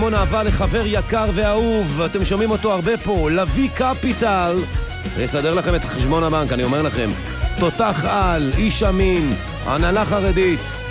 המון אהבה לחבר יקר ואהוב, אתם שומעים אותו הרבה פה, לוי קפיטל. יסדר לכם את חשבון הבנק, אני אומר לכם. תותח על, איש אמין, הנהלה חרדית.